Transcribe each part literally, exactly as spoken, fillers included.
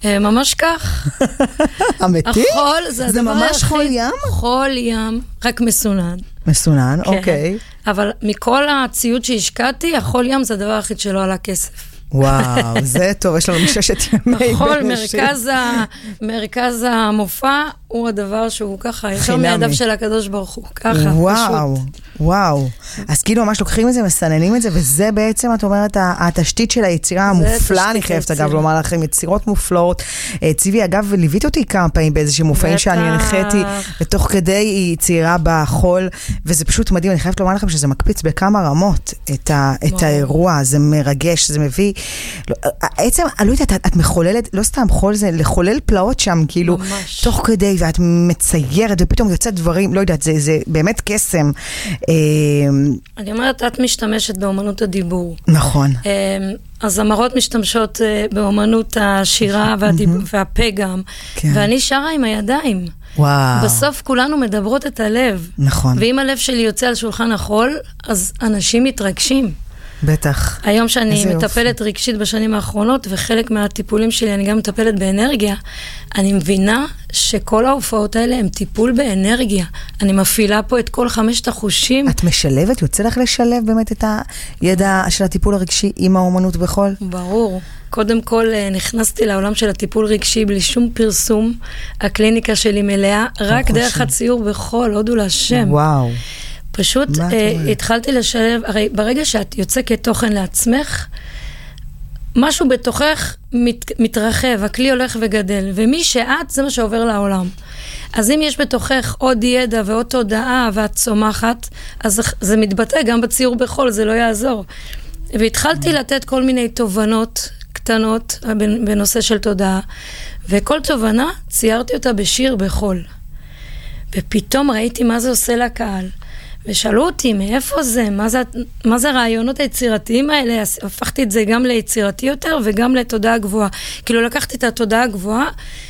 ממש כך. אמיתי? החול זה הדבר זה ממש חול ים? חול ים, רק מסונן. מסונן, אוקיי. אבל מכל הציוד שהשקעתי, החול ים זה הדבר הכי שלא עלה כסף. וואו, זה טוב, יש לנו מששת ימי החול, מרכז המופע, הוא הדבר שהוא ככה, יותר מידיו של הקדוש ברוך הוא, ככה, פשוט. וואו, וואו. אז כאילו ממש לוקחים את זה, מסננים את זה, וזה בעצם, את אומרת, התשתית של היצירה המופלאה, אני חייבת אגב לומר לכם, יצירות מופלאות. ציבי, אגב, ליווית אותי כמה פעמים באיזושהי מופעים שאני הנחיתי, ותוך כדי היא צעירה בחול, וזה פשוט מדהים, אני חייבת לומר לכם שזה מקפיץ בכמה רמות את האירוע, זה מרגש, זה מביא, בעצם, לא יודעת, את מחוללת, לא סתם חול, זה לחולל פלאות שם, כאילו, תוך כדי, ואת מציירת, ופתאום יוצאת דברים, לא יודעת, זה, זה באמת קסם. אני אומרת, את משתמשת באומנות הדיבור. נכון. אז המרות משתמשות באומנות השירה והפה גם, ואני שרה עם הידיים. וואו. בסוף כולנו מדברות את הלב. נכון. ואם הלב שלי יוצא על שולחן החול, אז אנשים מתרגשים. בטח. היום שאני מטפלת רגשית בשנים האחרונות, וחלק מהטיפולים שלי אני גם מטפלת באנרגיה, אני מבינה שכל ההופעות האלה הם טיפול באנרגיה. אני מפעילה פה את כל חמשת החושים. את משלבת? יוצא לך לשלב באמת את הידע של הטיפול הרגשי עם האומנות בחול? ברור. קודם כל נכנסתי לעולם של הטיפול רגשי בלי שום פרסום. הקליניקה שלי מלאה, רק דרך הציור בחול, הודו להשם. וואו. פשוט התחלתי לשלב, הרי ברגע שאת יוצא כתוכן לעצמך, משהו בתוכך מתרחב, הכלי הולך וגדל, ומי שאת זה מה שעובר לעולם. אז אם יש בתוכך עוד ידע ועוד תודעה ואת צומחת, אז זה מתבטא גם בציור בחול, זה לא יעזור. והתחלתי לתת כל מיני תובנות קטנות בנושא של תודעה, וכל תובנה ציירתי אותה בשיר בחול. ופתאום ראיתי מה זה עושה לקהל. ושאלו אותי, מאיפה זה? מה זה, מה זה הרעיונות היצירתיים האלה? הפכתי את זה גם ליצירתי יותר וגם לתודעה גבוהה. כאילו לקחתי את התודעה הגבוהה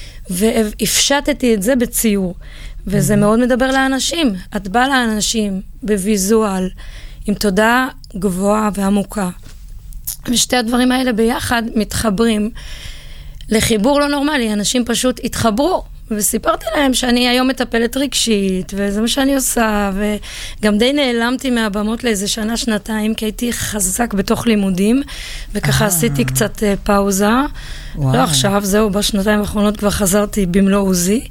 והפשטתי את זה בציור. וזה מאוד מדבר לאנשים. את באה לאנשים בוויזואל, עם תודעה גבוהה ועמוקה. ושתי הדברים האלה ביחד מתחברים לחיבור לא נורמלי. אנשים פשוט התחברו. וסיפרתי להם שאני היום מטפלת רגשית, וזה מה שאני עושה, וגם די נעלמתי מהבמות לאיזה שנה, שנתיים, כי הייתי חזק בתוך לימודים, וככה עשיתי קצת פאוזה. לא עכשיו, זהו, בשנתיים האחרונות כבר חזרתי במלוא עוזי,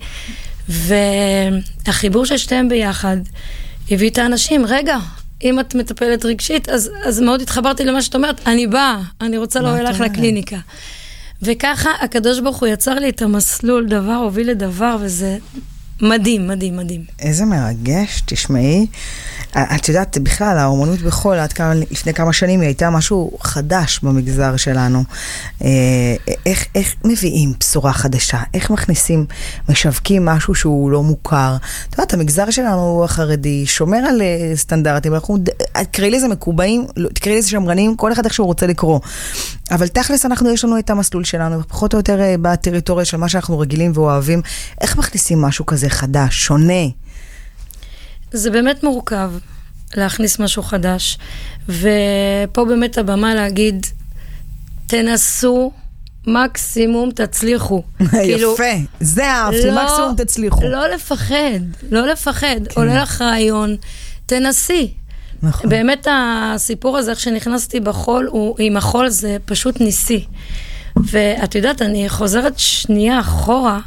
והחיבור של שתיהם ביחד הביא את האנשים, רגע, אם את מטפלת רגשית, אז, אז מאוד התחברתי למה שאת אומרת, אני באה, אני רוצה לא אלך לקליניקה. וככה הקדוש ברוך הוא יצר לי את המסלול, דבר הוביל לדבר, וזה מדהים, מדהים, מדהים. איזה מרגש, תשמעי. את יודעת, בכלל, האומנות בחול, עד כמה, לפני כמה שנים, היא הייתה משהו חדש במגזר שלנו. איך, איך מביאים בשורה חדשה? איך מכניסים, משווקים משהו שהוא לא מוכר? את יודעת, המגזר שלנו החרדי שומר על סטנדרטים, אנחנו, תקראי לזה מקובעים, תקראי לזה שמרנים, כל אחד איך שהוא רוצה לקרוא. אבל תכלס אנחנו, יש לנו את המסלול שלנו, פחות או יותר בטריטוריה של מה שאנחנו רגילים ואוהבים. איך מכניסים משהו כזה חדש, שונה? זה באמת מורכב להכניס משהו חדש, ופה באמת הבמה להגיד, תנסו, מקסימום תצליחו. יפה, זה אהבתי, מקסימום תצליחו. לא לפחד, לא לפחד, עולה לך רעיון, תנסי. באמת הסיפור הזה, איך שנכנסתי בחול, עם החול זה פשוט ניסי. ואת יודעת, אני חוזרת שנייה אחורה,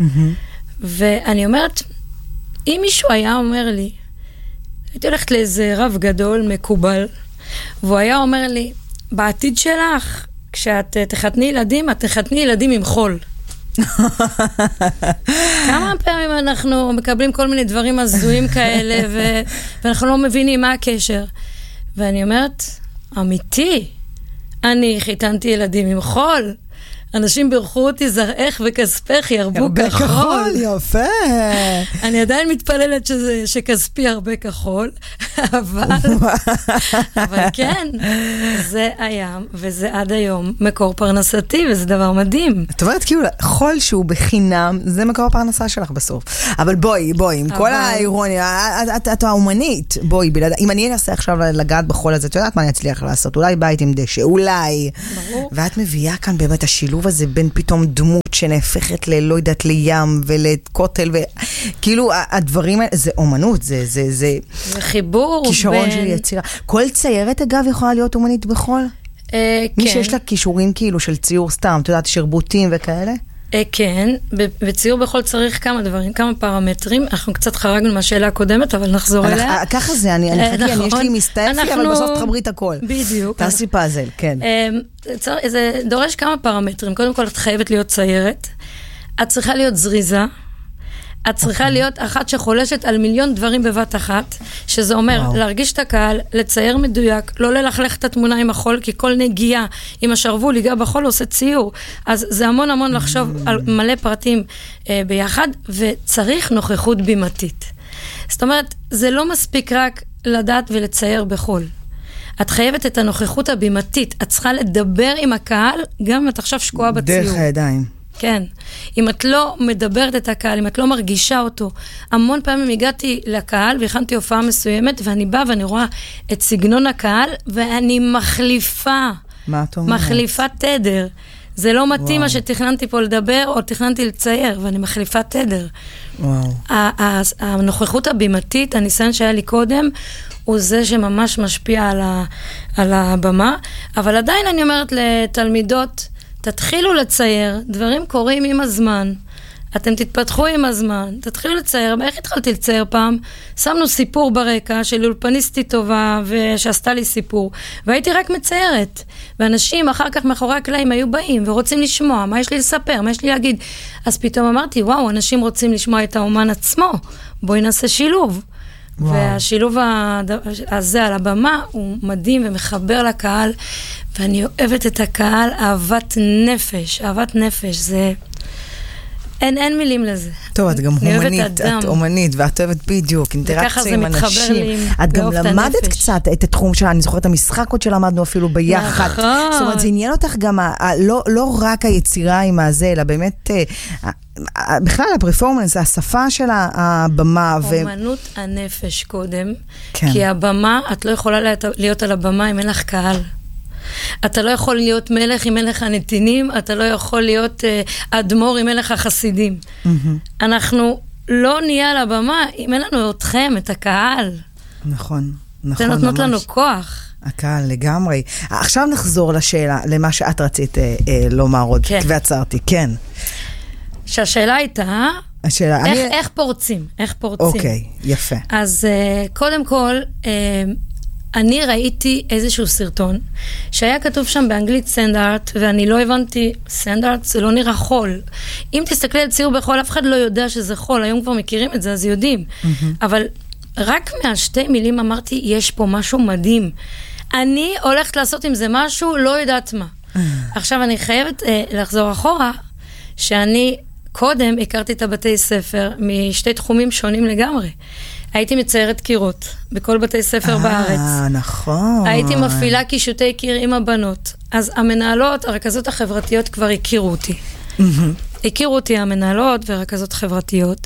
ואני אומרת, אם מישהו היה אומר לי, הייתי הולכת לאיזה רב גדול, מקובל, והוא היה אומר לי, בעתיד שלך, כשאת תחתני ילדים, את תחתני ילדים עם חול. כמה פעמים אנחנו מקבלים כל מיני דברים הזויים כאלה, ו- ואנחנו לא מבינים מה הקשר. ואני אומרת, אמיתי, אני חיתנתי ילדים עם חול, אנשים בירכו אותי, זרעך וכספך ירבו כחול. כחול, יפה. אני עדיין מתפללת שזה, שכספי הרבה כחול, אבל, אבל כן, זה היה, וזה עד היום מקור פרנסתי, וזה דבר מדהים. את אומרת, כאילו, חול שהוא בחינם, זה מקור הפרנסה שלך בסוף. אבל בואי, בואי, עם כל האירוניה, את האומנית, בואי, אם אני אנסה עכשיו לגעת בחול הזה, את יודעת מה אני אצליח לעשות? אולי בית עם דשא, אולי. ברור. ואת מביאה כאן באמת השילוב הזה בין פתאום דמות אומנות שנהפכת ללא יודעת לים ולכותל, וכאילו הדברים האלה, זה אומנות, זה, זה, זה... זה חיבור כישרון של יצירה. כל ציירת אגב יכולה להיות אומנית בחול? מי שיש לה כישורים כאילו של ציור סתם, אתה יודעת, שרבוטים וכאלה? כן, בציור בכל צריך כמה דברים, כמה פרמטרים, אנחנו קצת חרגנו מהשאלה הקודמת, אבל נחזור אליה. ככה זה, אני חכי, אני יש לי מסתעפי, אבל בסוף תחברי את הכל. בדיוק. תעשי פאזל, כן. זה דורש כמה פרמטרים, קודם כל את חייבת להיות ציירת, את צריכה להיות זריזה, את צריכה להיות אחת שחולשת על מיליון דברים בבת אחת, שזה אומר להרגיש את הקהל, לצייר מדויק, לא ללכלך את התמונה עם החול, כי כל נגיעה עם השרוול, ליגע בחול, עושה ציור. אז זה המון המון לחשוב על מלא פרטים ביחד, וצריך נוכחות בימתית. זאת אומרת, זה לא מספיק רק לדעת ולצייר בחול. את חייבת את הנוכחות הבימתית, את צריכה לדבר עם הקהל, גם אם את עכשיו שקועה בציור. דרך הידיים. כן. אם את לא מדברת את הקהל, אם את לא מרגישה אותו, המון פעמים הגעתי לקהל והכנתי הופעה מסוימת, ואני באה ואני רואה את סגנון הקהל, ואני מחליפה. מה את אומרת? מחליפה תדר. זה לא מתאים מה שתכננתי פה לדבר, או תכננתי לצייר, ואני מחליפה תדר. וואו. הנוכחות הבימתית, הניסיון שהיה לי קודם, הוא זה שממש משפיע על, ה, על הבמה, אבל עדיין אני אומרת לתלמידות, תתחילו לצייר, דברים קורים עם הזמן, אתם תתפתחו עם הזמן, תתחילו לצייר. איך התחלתי לצייר פעם? שמנו סיפור ברקע של אולפניסטית טובה ושעשתה לי סיפור, והייתי רק מציירת, ואנשים אחר כך מאחורי הקלעים היו באים ורוצים לשמוע, מה יש לי לספר, מה יש לי להגיד. אז פתאום אמרתי, וואו, אנשים רוצים לשמוע את האומן עצמו, בואי נעשה שילוב. וואו. והשילוב הזה על הבמה הוא מדהים ומחבר לקהל, ואני אוהבת את הקהל, אהבת נפש, אהבת נפש, זה... אין, אין מילים לזה. טוב, את גם הומנית, את אומנית, ואת אוהבת בדיוק, אינטראקציה עם אנשים. את גם למדת קצת את התחום שלה, אני זוכרת את המשחק עוד שלמדנו אפילו ביחד. זאת אומרת, זה עניין אותך גם, לא רק היצירה עם הזה, אלא באמת, בכלל הפרפורמנס, השפה של הבמה. אומנות הנפש קודם, כי הבמה, את לא יכולה להיות על הבמה אם אין לך קהל. אתה לא יכול להיות מלך אם אין לך נתינים, אתה לא יכול להיות uh, אדמו"ר אם אין לך חסידים. Mm-hmm. אנחנו לא נהיה על הבמה אם אין לנו אתכם, את הקהל. נכון, נכון. זה נותנות לנו כוח. הקהל לגמרי. עכשיו נחזור לשאלה, למה שאת רצית אה, אה, לומר עוד, כן. ועצרתי, כן. שהשאלה הייתה, השאלה, איך, אני... איך פורצים, איך פורצים. אוקיי, יפה. אז uh, קודם כל, uh, אני ראיתי איזשהו סרטון, שהיה כתוב שם באנגלית סנד ארט, ואני לא הבנתי, סנד ארט זה לא נראה חול. אם תסתכלי על ציור בחול, אף אחד לא יודע שזה חול, היום כבר מכירים את זה, אז יודעים. Mm-hmm. אבל רק מהשתי מילים אמרתי, יש פה משהו מדהים. אני הולכת לעשות עם זה משהו, לא יודעת מה. Mm-hmm. עכשיו אני חייבת אה, לחזור אחורה, שאני קודם הכרתי את הבתי ספר, משתי תחומים שונים לגמרי. הייתי מציירת קירות בכל בתי ספר בארץ. אה, נכון. הייתי מפעילה קישוטי קיר עם הבנות. אז המנהלות, הרכזות החברתיות כבר הכירו אותי. הכירו אותי המנהלות והרכזות חברתיות.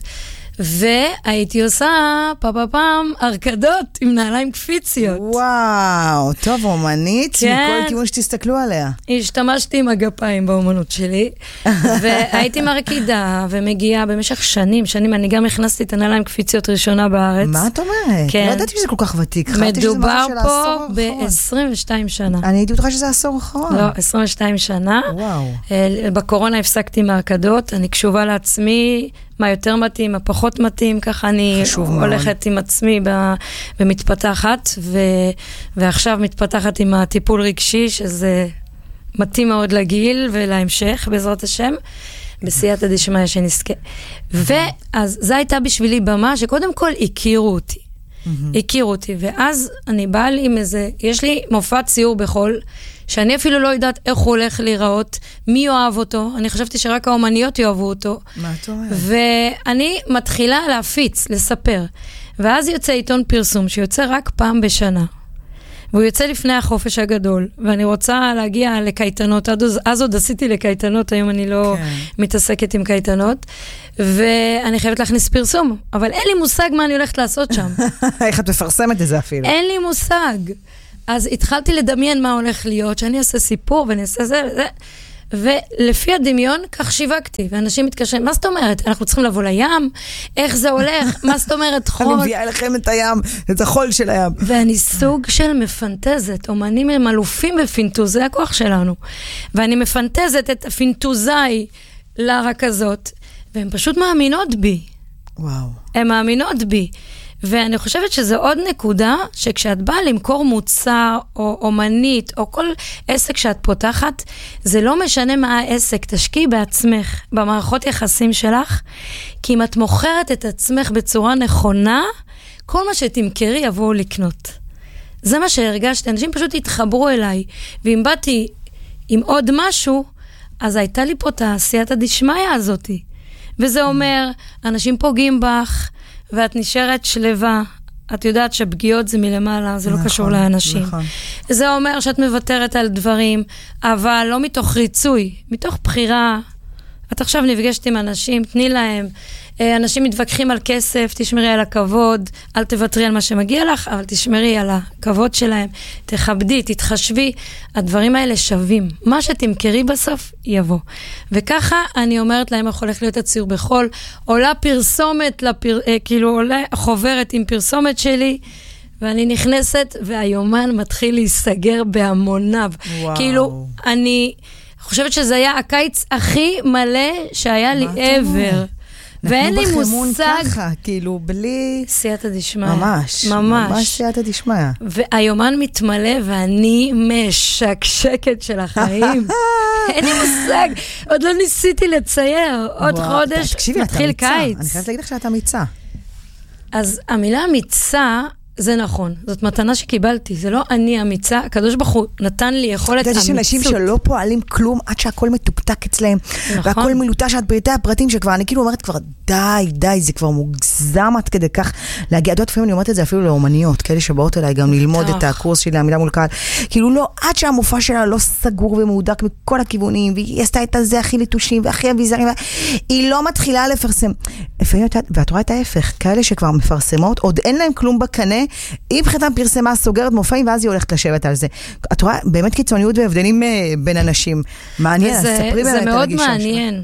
והייתי עושה פעם פעם ארכדות עם נעליים קפיציות. וואו, טוב, אומנית, כן. מכל כיוון שתסתכלו עליה. השתמשתי עם הגפיים באומנות שלי, והייתי מרקידה ומגיעה במשך שנים, שנים, אני גם הכנסתי את הנעליים קפיציות ראשונה בארץ. מה את אומרת? כן. לא ידעתי שזה כל כך ותיק. מדובר פה ב-עשרים ושתיים שנה. אני הייתי בטוחה שזה עשור אחרון. לא, עשרים ושתיים שנה. וואו. בקורונה הפסקתי מהארכדות, אני קשובה לעצמי, מה יותר מתאים, מה פחות מתאים, ככה אני הולכת עם עצמי ומתפתחת, ועכשיו מתפתחת עם הטיפול רגשי, שזה מתאים מאוד לגיל ולהמשך, בעזרת השם, בסייעתא דשמיא שנזכה. ואז זו הייתה בשבילי במה, שקודם כל הכירו אותי. הכירו אותי, ואז אני באה לי עם איזה, יש לי מופע ציור בחול, שאני אפילו לא יודעת איך הוא הולך להיראות, מי יאהב אותו, אני חשבתי שרק האומניות יאהבו אותו. מה את אומרת? ואני מתחילה להפיץ, לספר. ואז יוצא עיתון פרסום, שיוצא רק פעם בשנה. והוא יוצא לפני החופש הגדול, ואני רוצה להגיע לקייטנות, אז, אז עוד עשיתי לקייטנות, היום אני לא כן. מתעסקת עם קייטנות, ואני חייבת להכניס פרסום, אבל אין לי מושג מה אני הולכת לעשות שם. איך את מפרסמת את זה אפילו? אין לי מושג. אז התחלתי לדמיין מה הולך להיות, שאני אעשה סיפור ואני אעשה זה וזה, ולפי הדמיון, כך שיווקתי, ואנשים מתקשרים, מה זאת אומרת? אנחנו צריכים לבוא לים? איך זה הולך? מה זאת אומרת? חול? אני מביאה לכם את הים, את החול של הים. ואני סוג של מפנטזת, אומנים הם אלופים בפינטוז, זה הכוח שלנו. ואני מפנטזת את הפינטוזאי לרכזות, והן פשוט מאמינות בי. וואו. הן מאמינות בי. ואני חושבת שזו עוד נקודה, שכשאת באה למכור מוצר, או אומנית, או כל עסק שאת פותחת, זה לא משנה מה העסק, תשקיעי בעצמך, במערכות יחסים שלך, כי אם את מוכרת את עצמך בצורה נכונה, כל מה שתמכרי יבואו לקנות. זה מה שהרגשתי, אנשים פשוט התחברו אליי, ואם באתי עם עוד משהו, אז הייתה לי פה תעשיית הדשמיה הזאת. וזה אומר, אנשים פוגעים בך, ואת נשארת שלווה. את יודעת שפגיעות זה מלמעלה, זה לא נכון, קשור לאנשים. נכון. זה אומר שאת מוותרת על דברים, אבל לא מתוך ריצוי, מתוך בחירה. את עכשיו נפגשת עם אנשים, תני להם. אנשים מתווכחים על כסף, תשמרי על הכבוד, אל תוותרי על מה שמגיע לך, אבל תשמרי על הכבוד שלהם, תכבדי, תתחשבי, הדברים האלה שווים. מה שתמכרי בסוף, יבוא. וככה אני אומרת להם, איך הולך להיות הציור בחול, עולה פרסומת, לפר... כאילו עולה חוברת עם פרסומת שלי, ואני נכנסת, והיומן מתחיל להיסגר בהמוניו. וואו. כאילו, אני חושבת שזה היה הקיץ הכי מלא שהיה לי עבר. ואין לי מושג ככה, כאילו בלי סייעתא דשמיא. ממש, ממש. ממש סייעתא דשמיא. והיומן מתמלא ואני משקשקת של החיים. אין לי מושג, עוד לא ניסיתי לצייר. עוד חודש מתחיל קיץ. אני חייבת להגיד לך שאת אמיצה. אז המילה אמיצה, זה נכון, זאת מתנה שקיבלתי, זה לא אני אמיצה, הקדוש ברוך הוא נתן לי יכולת אמיצות. יש אנשים שלא פועלים כלום עד שהכל מטופטק אצלהם, והכל מילוטה שאת פריטי הפרטים שכבר, אני כאילו אומרת כבר די, די, זה כבר מוגזם עד כדי כך להגיע, עד לפעמים אני אומרת את זה אפילו לאומניות, כאלה שבאות אליי גם ללמוד את הקורס שלי, העמידה מול קהל, כאילו לא, עד שהמופע שלה לא סגור ומהודק מכל הכיוונים, והיא עשתה את הזה הכי ליטושים והכי אביזרים, היא לא מתחילה לפרסם. לפעמים, ואת רואה את ההפך, כאלה שכבר מפרסמות, עוד אין להם כלום בקנה, היא מבחינתם פרסמה, סוגרת מופעים, ואז היא הולכת לשבת על זה. את רואה, באמת קיצוניות והבדלים בין אנשים. מעניין, ספרי באמת על הגישה שלך. זה מאוד מעניין.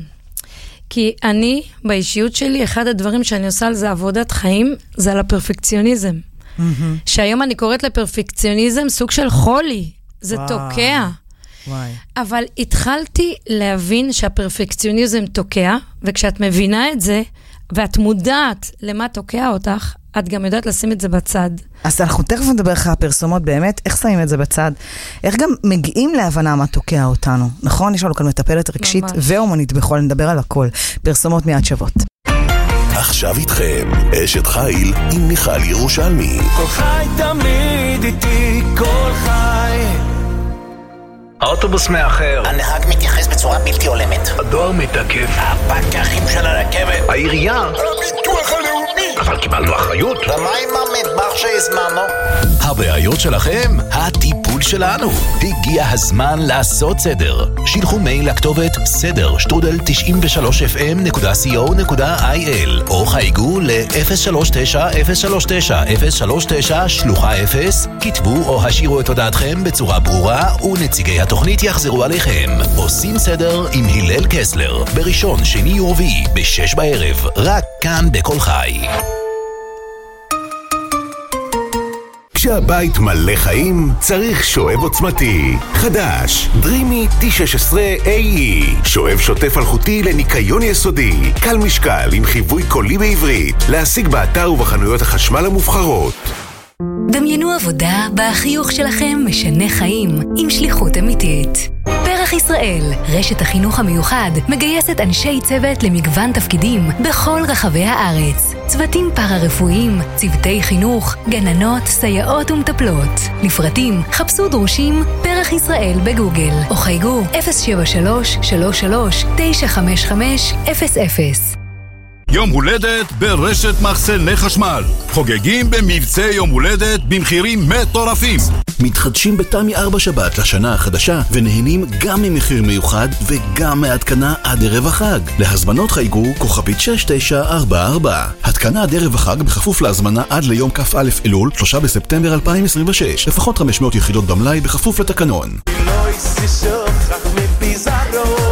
כי אני, באישיות שלי, אחד הדברים שאני עושה על זה עבודת חיים, זה על הפרפקציוניזם. שהיום אני קוראת לפרפקציוניזם סוג של חולי. זה תוקע. אבל התחלתי להבין שהפרפקציוניזם תוקע, וכשאת מבינה את זה, ואת מודעת למה תוקע אותך, את גם יודעת לשים את זה בצד. אז אנחנו תכף נדבר לך הפרסומות באמת, איך שמים את זה בצד? איך גם מגיעים להבנה מה תוקע אותנו? נכון? יש לנו כאן מטפלת רגשית ואומנית בכל, נדבר על הכל. פרסומות מיד שוות. עכשיו איתכם, אשת חיל עם מיכל ירושלמי. כל חי תמיד איתי, כל חי. האוטובוס מאחר. הנהג מתייחס בצורה בלתי הולמת. הדואר מתעכב. הפקחים של הרכבת. העירייה. הביטוח הלאומי. אבל קיבלנו אחריות. ומה עם המטבח שהזמנו? הבעיות שלכם, הטיפול שלנו. הגיע הזמן לעשות סדר. שילחו מייל לכתובת סדר שטרודל תשעים ושלוש אף אם נקודה סי או נקודה איי אל או חייגו ל-אפס שלוש תשע אפס שלוש תשע אפס שלוש תשע שלוחה אפס, כתבו או השאירו את הודעתכם בצורה ברורה ונציגי התוכנית יחזרו עליכם. עושים סדר עם הלל קסלר בראשון, שני ורביעי בשש בערב, רק כאן בכל חי. כשהבית מלא חיים, צריך שואב עוצמתי. חדש, דרימי טי שש עשרה איי אי. שואב שוטף אלחוטי לניקיון יסודי. קל משקל עם חיווי קולי בעברית. להשיג באתר ובחנויות החשמל המובחרות. דמיינו עבודה בה החיוך שלכם משנה חיים עם שליחות אמיתית. פרח ישראל, רשת החינוך המיוחד, מגייסת אנשי צוות למגוון תפקידים בכל רחבי הארץ. צוותים פארה-רפואיים, צוותי חינוך, גננות, סייעות ומטפלות. לפרטים, חפשו דרושים פרח ישראל בגוגל, או חייגו אפס שבע שלוש שלוש שלוש תשע חמש חמש אפס אפס. יום הולדת ברשת מחסני חשמל. חוגגים במבצע יום הולדת במחירים מטורפים. מתחדשים בתמי ארבע שבת לשנה החדשה ונהנים גם ממחיר מיוחד וגם מהתקנה עד ערב החג. להזמנות חייגו כוכבית שש תשע ארבע ארבע. התקנה עד ערב החג בכפוף להזמנה עד ליום כ"א אלול שלושה בספטמבר אלפיים עשרים ושש. לפחות חמש מאות יחידות במלאי בכפוף לתקנון. לא יסיסוך אך מפיזרו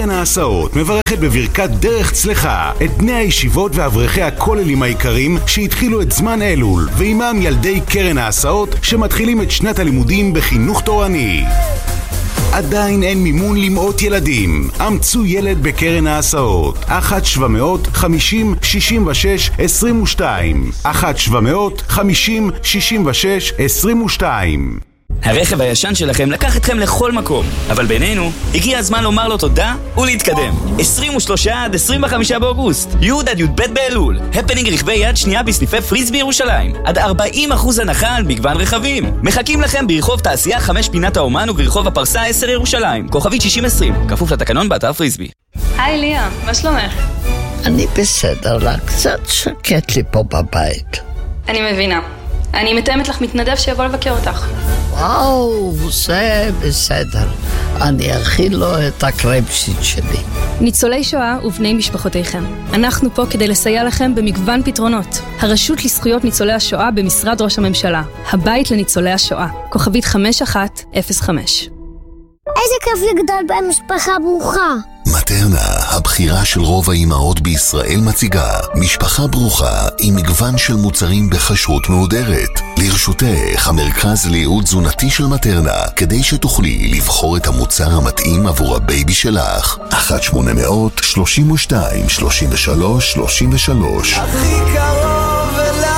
קרן ההסעות מברכת בברכת דרך צלחה את בני הישיבות ואברכי הכוללים העיקרים שהתחילו את זמן אלול, ועימם ילדי קרן ההסעות שמתחילים את שנת הלימודים בחינוך תורני. עדיין אין מימון למאות ילדים. אמצו ילד בקרן ההסעות. אחת שבע מאות חמישים שישים ושש עשרים ושתיים. אחת שבע מאות חמישים שישים ושש עשרים ושתיים. הרכב הישן שלכם לקח אתכם לכל מקום, אבל בינינו, הגיע הזמן לומר לו תודה ולהתקדם. עשרים ושלושה עד עשרים וחמישה באוגוסט, י' עד י' ב' באלול, הפנינג רכבי יד שנייה בסניפי פריז בירושלים, עד ארבעים אחוז הנחה על מגוון רכבים. מחכים לכם ברחוב תעשייה חמש פינת האומן וברחוב הפרסה עשר ירושלים, כוכבית שישים עשרים, כפוף לתקנון באתר פריזבי. היי ליה, מה שלומך? אני בסדר, לה קצת שקט לי פה בבית. אני מבינה. אני מתאמת לך מתנדב שיבוא לבקר אותך. וואו, זה בסדר. אני אכיל לו את הקרפשיט שלי. ניצולי שואה ובני משפחותיכם. אנחנו פה כדי לסייע לכם במגוון פתרונות. הרשות לזכויות ניצולי השואה במשרד ראש הממשלה. הבית לניצולי השואה. כוכבית חמש אחת אפס חמש. איזה כיף לגדול במשפחה ברוכה. מטרנה, הבחירה של רוב האימהות בישראל, מציגה משפחה ברוכה עם מגוון של מוצרים בכשרות מהודרת. לרשותך המרכז לייעוד תזונתי של מטרנה, כדי שתוכלי לבחור את המוצר המתאים עבור הבייבי שלך. אחת שמונה מאות שלושים ושתיים שלושים ושלוש שלושים ושלוש. הכי קרוב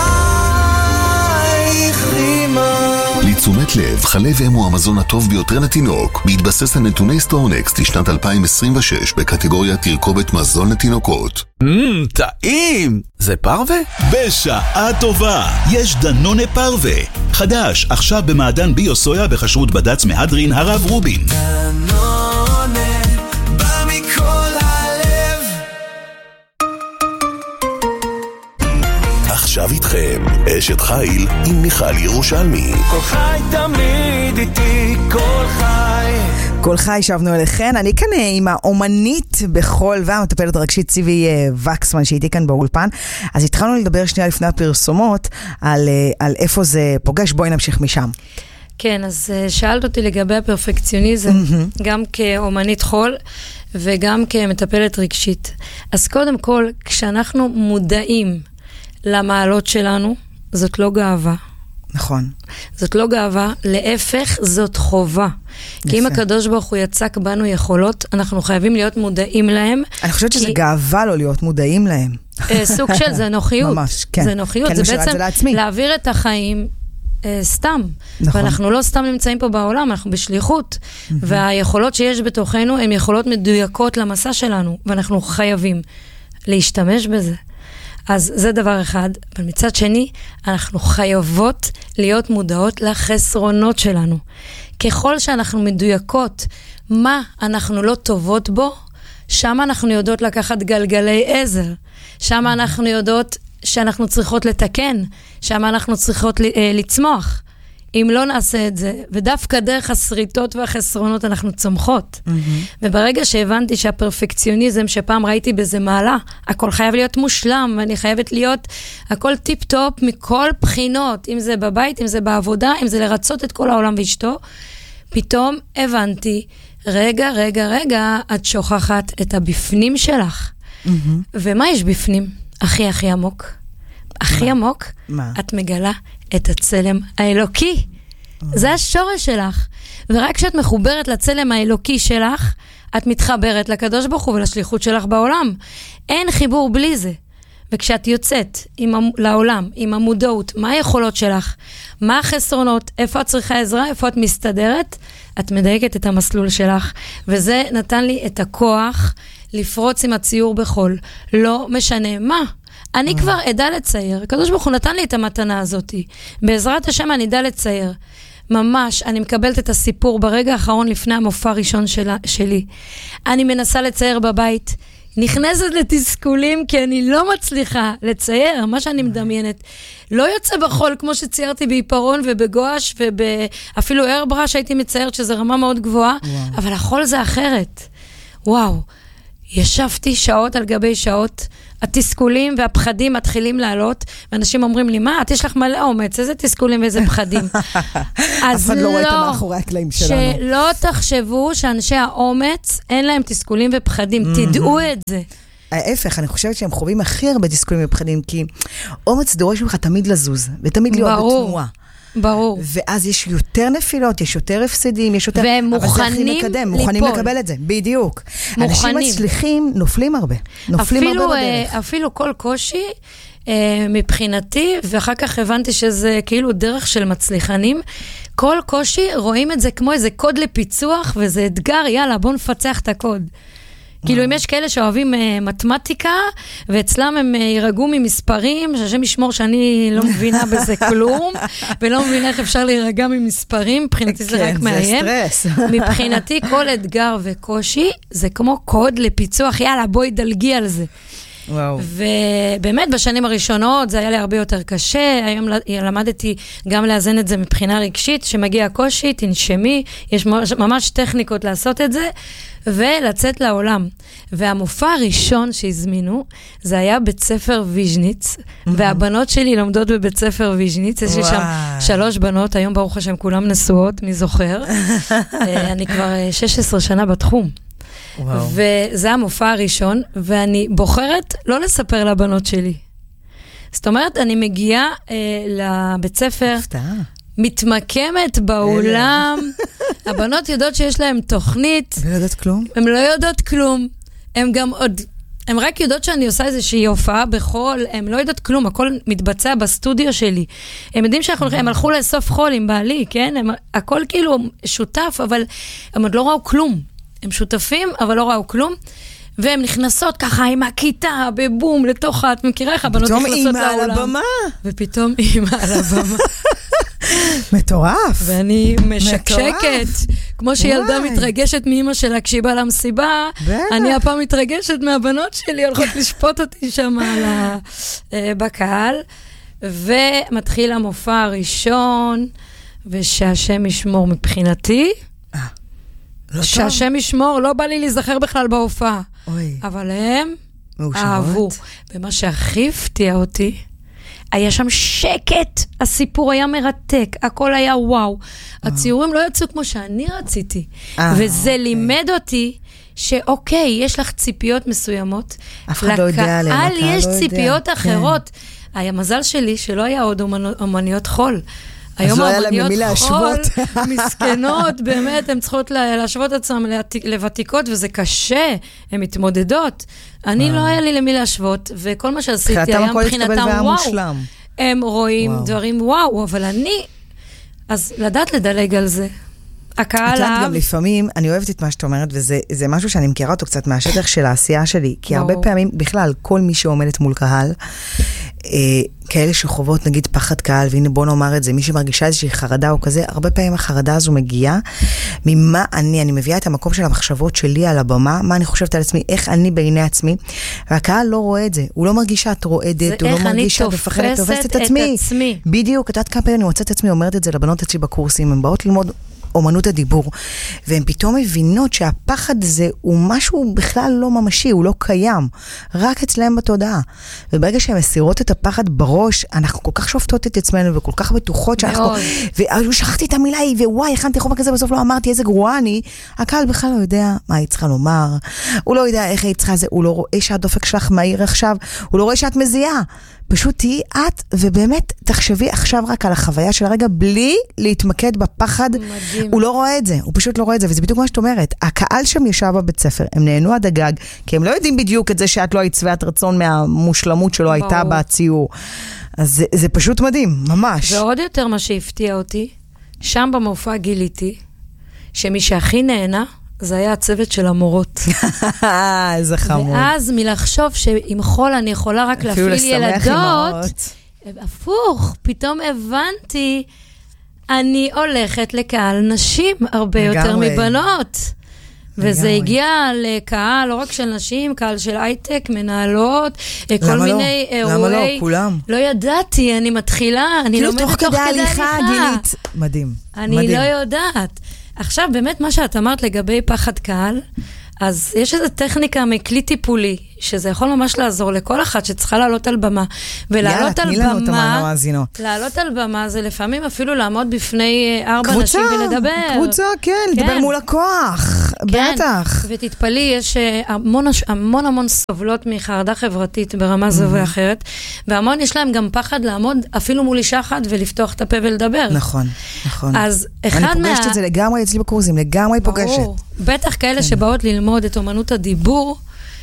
אלייך אמא. לתשומת לב, חלב אם הוא המזון הטוב ביותר לתינוק, בהתבסס על נתוני סטורנקסט לשנת אלפיים עשרים ושש בקטגוריה תרכובת מזון לתינוקות. מmm, טעים! זה פרווה? בשעה טובה, יש דנונה פרווה. חדש, עכשיו במעדן ביו-סויה בכשרות בד"ץ מהדרין הרב רובין. דנונה, בא מכל הלב. עכשיו איתכם, אשת חיל עם מיכל ירושלמי. כל חי תמיד איתי, כל חי. כל חי, שבנו אליכן. אני כאן עם האומנית בחול והמטפלת הרגשית ציבי וקסמן שהייתי כאן באולפן. אז התחלנו לדבר שנייה לפני הפרסומות על, על איפה זה פוגש. בואי נמשיך משם. כן, אז שאלת אותי לגבי הפרפקציוניזם, mm-hmm. גם כאומנית חול וגם כמטפלת רגשית. אז קודם כל, כשאנחנו מודעים למעלות שלנו, זאת לא גאווה. נכון. זאת לא גאווה, להפך, זאת חובה. יפה. כי אם הקדוש ברוך הוא יצק בנו יכולות, אנחנו חייבים להיות מודעים להם. אני חושבת כי... שזה גאווה לא להיות מודעים להם. סוג של זה נוחיות. ממש, כן. זה נוחיות, כן, זה בעצם זה להעביר את החיים אה, סתם. נכון. ואנחנו לא סתם נמצאים פה בעולם, אנחנו בשליחות. Mm-hmm. והיכולות שיש בתוכנו, הן יכולות מדויקות למסע שלנו, ואנחנו חייבים להשתמש בזה. אז זה דבר אחד, אבל מצד שני, אנחנו חייבות להיות מודעות לחסרונות שלנו. ככל שאנחנו מדויקות מה אנחנו לא טובות בו, שם אנחנו יודעות לקחת גלגלי עזר. שם אנחנו יודעות שאנחנו צריכות לתקן, שם אנחנו צריכות לצמוח. אם לא נעשה את זה, ודווקא דרך הסריטות והחסרונות אנחנו צומחות. Mm-hmm. וברגע שהבנתי שהפרפקציוניזם, שפעם ראיתי בזה מעלה, הכל חייב להיות מושלם, ואני חייבת להיות הכל טיפ-טופ מכל בחינות, אם זה בבית, אם זה בעבודה, אם זה לרצות את כל העולם ואשתו, פתאום הבנתי, רגע, רגע, רגע, את שוכחת את הבפנים שלך. Mm-hmm. ומה יש בפנים? הכי הכי עמוק. הכי עמוק, מה? את מגלה את הצלם האלוקי. זה השורש שלך. ורק כשאת מחוברת לצלם האלוקי שלך, את מתחברת לקדוש ברוך הוא ולשליחות שלך בעולם. אין חיבור בלי זה. וכשאת יוצאת עם, לעולם, עם המודעות, מה היכולות שלך, מה החסרונות, איפה את צריכה עזרה, איפה את מסתדרת, את מדייקת את המסלול שלך. וזה נתן לי את הכוח לפרוץ עם הציור בחול. לא משנה מה. אני כבר עדה לצייר. הקדוש ברוך הוא נתן לי את המתנה הזאת. בעזרת השם אני עדה לצייר. ממש, אני מקבלת את הסיפור ברגע האחרון לפני המופע הראשון שלה, שלי. אני מנסה לצייר בבית. נכנסת לתסכולים כי אני לא מצליחה לצייר. מה שאני מדמיינת. לא יוצא בחול כמו שציירתי בעיפרון ובגואש ואפילו איירבראש הייתי מציירת שזה רמה מאוד גבוהה. וואו. אבל החול זה אחרת. וואו. ישבתי שעות על גבי שעות, התסכולים והפחדים מתחילים לעלות, ואנשים אומרים לי, מה, את יש לך מלא אומץ, איזה תסכולים ואיזה פחדים. אז לא, לא מאחורי הקלעים שלנו. שלא תחשבו שאנשי האומץ, אין להם תסכולים ופחדים, תדעו את זה. ההפך, אני חושבת שהם חווים הכי הרבה תסכולים ופחדים, כי אומץ דורש ממך תמיד לזוז, ותמיד להיות בתנועה. ברור. ואז יש יותר נפילות, יש יותר הפסדים, יש יותר... והם מוכנים ליפול. מוכנים לקבל את זה, בדיוק. מוכנים. אנשים מצליחים, נופלים הרבה. נופלים אפילו, הרבה בדרך. אפילו כל קושי, מבחינתי, ואחר כך הבנתי שזה כאילו דרך של מצליחנים, כל קושי רואים את זה כמו איזה קוד לפיצוח, וזה אתגר, יאללה, בוא נפצח את הקוד. כאילו אם יש כאלה שאוהבים מתמטיקה, ואצלם הם יירגעו ממספרים, שהשם ישמור שאני לא מבינה בזה כלום, ולא מבינה איך אפשר להירגע ממספרים, מבחינתי זה רק מאיים. מבחינתי כל אתגר וקושי, זה כמו קוד לפיצוח, יאללה בואי דלגי על זה. וואו. ובאמת בשנים הראשונות זה היה לי הרבה יותר קשה, היום למדתי גם לאזן את זה מבחינה רגשית, שמגיע קושי, תנשמי, יש ממש טכניקות לעשות את זה, ולצאת לעולם. והמופע הראשון שהזמינו, זה היה בית ספר ויז'ניץ, והבנות שלי לומדות בבית ספר ויז'ניץ, יש לי שם שלוש בנות, היום ברוך השם כולם נשואות, מי זוכר? אני כבר שש עשרה שנה בתחום. וואו. וזה המופע הראשון, ואני בוחרת לא לספר לבנות שלי. זאת אומרת, אני מגיעה אה, לבית ספר, מתמקמת באולם, הבנות יודעות שיש להם תוכנית. הן לא יודעות כלום? הן לא יודעות כלום. הן גם עוד, הן רק יודעות שאני עושה איזושהי הופעה בחול, הן לא יודעות כלום, הכל מתבצע בסטודיו שלי. הם יודעים שאנחנו הולכים, הם הלכו לאסוף חול עם בעלי, כן? הם, הכל כאילו שותף, אבל הם עוד לא ראו כלום. הם שותפים, אבל לא ראו כלום, והם נכנסות ככה עם הכיתה, בבום, לתוך, את מכירה איך הבנות נכנסות לעולם. פתאום אימא על הבמה. ופתאום אימא על הבמה. מטורף. ואני משקשקת, כמו שילדה מתרגשת מאמא שלה כשהיא באה למסיבה, אני הפעם מתרגשת מהבנות שלי, הולכות לשפוט אותי שם בקהל, ומתחיל המופע הראשון, ושהשם ישמור מבחינתי, שהשם ישמור, לא בא לי להיזכר בכלל בהופעה. אבל הם אהבו. ומה שהכי הפתיע אותי, היה שם שקט, הסיפור היה מרתק, הכל היה וואו. הציורים לא יצאו כמו שאני רציתי. וזה לימד אותי שאוקיי, יש לך ציפיות מסוימות. אף אחד לא יודע עליהם. לקהל יש ציפיות אחרות. המזל שלי שלא היה עוד אומניות חול. היום האמניות חול, מסכנות, באמת, הן צריכות להשוות עצמם לוותיקות, וזה קשה, הן מתמודדות. אני לא היה לי למי להשוות, וכל מה שעשיתי היה מבחינתם וואו. הם רואים דברים וואו, אבל אני, אז לדעת לדלג על זה. הקהל את יודעת גם לפעמים, אני אוהבת את מה שאת אומרת, וזה משהו שאני מכירה אותו קצת מהשטח של העשייה שלי, כי הרבה פעמים, בכלל, כל מי שעומדת מול קהל, כאלה שחוות נגיד פחד קהל, והנה בוא נאמר את זה, מי שמרגישה איזושהי חרדה או כזה, הרבה פעמים החרדה הזו מגיעה, ממה אני, אני מביאה את המקום של המחשבות שלי על הבמה, מה אני חושבת על עצמי, איך אני בעיני עצמי, והקהל לא רואה את זה, הוא לא מרגיש שאת רועדת, הוא לא מרגיש שאת מפחדת, תופסת את עצמי. בדיוק, את יודעת כמה פעמים אני מוצאת את עצמי, אומרת את זה לבנות אצלי בקורסים, הן באות ללמוד אומנות הדיבור, והן פתאום מבינות שהפחד הזה הוא משהו בכלל לא ממשי, הוא לא קיים, רק אצלם בתודעה. וברגע שהן מסירות את הפחד בראש, אנחנו כל כך שופטות את עצמנו, וכל כך בטוחות שאנחנו, ושכחתי את המילה היא, ווואי, הכנתי חומר כזה, בסוף לא אמרתי איזה גרועה אני, הקהל בכלל לא יודע מה היא צריכה לומר, הוא לא יודע איך היא צריכה זה, הוא לא רואה שהדופק שלך מהיר עכשיו, הוא לא רואה שאת מזיעה, פשוט תהי את, ובאמת תחשבי עכשיו רק על החוויה של הרגע, בלי להתמקד בפחד. מדהים. הוא לא רואה את זה, הוא פשוט לא רואה את זה, וזה בדיוק מה שאת אומרת. הקהל שם ישב בבית ספר, הם נהנו עד הגג, כי הם לא יודעים בדיוק את זה שאת לא היית שבעת רצון מהמושלמות שלו ברור. הייתה בציור. אז זה, זה פשוט מדהים, ממש. ועוד יותר מה שהפתיע אותי, שם במופע גיליתי, שמי שהכי נהנה, זה היה הצוות של המורות. איזה חמוד. ואז מלחשוב שעם חול אני יכולה רק להפעיל ילדות, הפוך, פתאום הבנתי, אני הולכת לקהל נשים הרבה יותר מבנות. וזה הגיע לקהל, לא רק של נשים, קהל של הייטק, מנהלות, כל מיני אירועי. למה לא? כולם. לא ידעתי, אני מתחילה, אני לומדת תוך כדי הליכה. גילית. מדהים. אני לא יודעת. עכשיו, באמת מה שאת אמרת לגבי פחד קהל, אז יש איזו טכניקה מכלי טיפולי, שזה יכול ממש לעזור לכל אחת שצריכה לעלות על במה, ולעלות על במה, לעלות על במה זה לפעמים אפילו לעמוד בפני ארבע נשים ולדבר. קבוצה, כן, לדבר מול הכוח, בטח. ותתפלי, יש המון המון המון סובלות מחרדה חברתית ברמה זו ואחרת, והמון יש להם גם פחד לעמוד אפילו מול אישה אחת ולפתוח את הפה ולדבר. נכון, נכון. אז אחד מה... אני פוגשת את זה לגמרי אצלי בקורסים, לגמרי פוגשת. בטח כאלה שבאות ללמוד את אומנות הדיבור,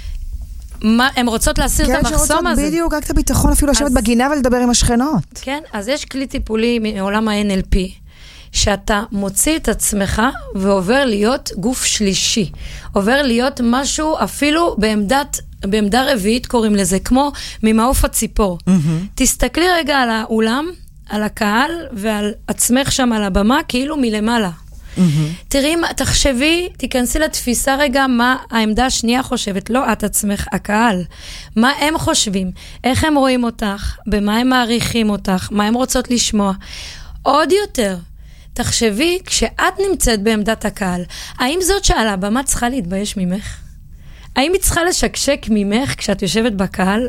מה, הן רוצות להסיר את המחסום הזה. בדיוק, רק את הביטחון אפילו לשבת בגינה ולדבר עם השכנות. כן, אז יש כלי טיפולי מעולם ה-אן אל פי, שאתה מוציא את עצמך ועובר להיות גוף שלישי. עובר להיות משהו אפילו בעמדת, בעמדה רביעית קוראים לזה, כמו ממעוף הציפור. תסתכלי רגע על האולם, על הקהל ועל עצמך שם על הבמה, כאילו מלמעלה. תראי, תחשבי, תיכנסי לתפיסה רגע מה העמדה השנייה חושבת, לא את עצמך, הקהל. מה הם חושבים, איך הם רואים אותך, במה הם מעריכים אותך, מה הם רוצות לשמוע. עוד יותר, תחשבי, כשאת נמצאת בעמדת הקהל, האם זאת שעל הבמה צריכה להתבייש ממך? האם היא צריכה לשקשק ממך כשאת יושבת בקהל?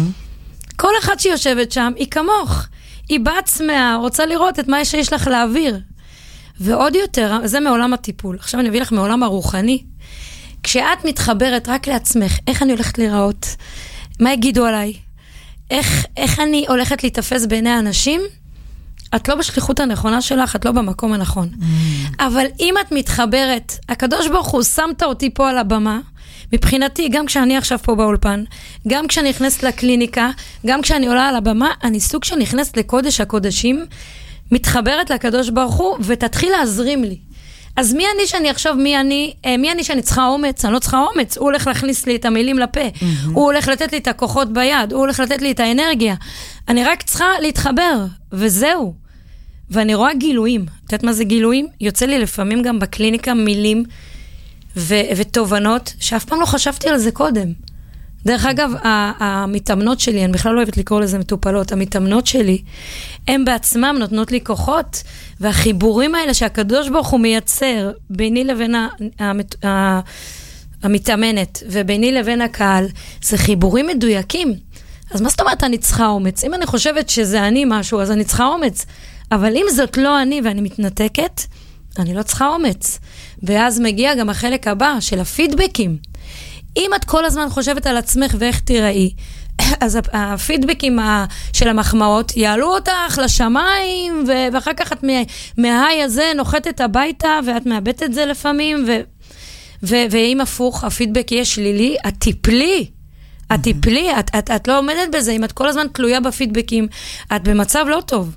כל אחת שיושבת שם היא כמוך. היא בעצמה רוצה לראות את מה שיש לך להעביר. ועוד יותר, זה מעולם הטיפול. עכשיו אני אביא לך מעולם הרוחני. כשאת מתחברת רק לעצמך, איך אני הולכת להיראות? מה יגידו עליי? איך, איך אני הולכת להתאפס בעיני האנשים? את לא בשליחות הנכונה שלך, את לא במקום הנכון. Mm. אבל אם את מתחברת, הקדוש ברוך הוא שמת אותי פה על הבמה, מבחינתי, גם כשאני עכשיו פה באולפן, גם כשאני נכנסת לקליניקה, גם כשאני עולה על הבמה, אני סוג שנכנסת לקודש הקודשים, מתחברת לקדוש ברוך הוא, ותתחיל להזרים לי. אז מי אני שאני עכשיו, מי אני, מי אני שאני צריכה אומץ? אני לא צריכה אומץ. הוא הולך להכניס לי את המילים לפה. Mm-hmm. הוא הולך לתת לי את הכוחות ביד. הוא הולך לתת לי את האנרגיה. אני רק צריכה להתחבר, וזהו. ואני רואה גילויים. את יודעת מה זה גילויים? יוצא לי לפעמים גם בקליניקה מילים ו- ותובנות, שאף פעם לא חשבתי על זה קודם. דרך אגב, המתאמנות שלי, אני בכלל לא אוהבת לקרוא לזה מטופלות, המתאמנות שלי, הן בעצמם נותנות לי כוחות, והחיבורים האלה שהקדוש ברוך הוא מייצר ביני לבין המת... המתאמנת, וביני לבין הקהל, זה חיבורים מדויקים. אז מה זאת אומרת אני צריכה אומץ? אם אני חושבת שזה אני משהו, אז אני צריכה אומץ. אבל אם זאת לא אני ואני מתנתקת, אני לא צריכה אומץ. ואז מגיע גם החלק הבא של הפידבקים. אם את כל הזמן חושבת על עצמך ואיך תראי, אז הפידבקים של המחמאות יעלו אותך לשמיים, ואחר כך את מההי הזה נוחתת הביתה, ואת מאבדת את זה לפעמים, ואם הפוך, הפידבק יהיה שלילי, את תיפלי, את תיפלי, את לא עומדת בזה, אם את כל הזמן תלויה בפידבקים, את במצב לא טוב.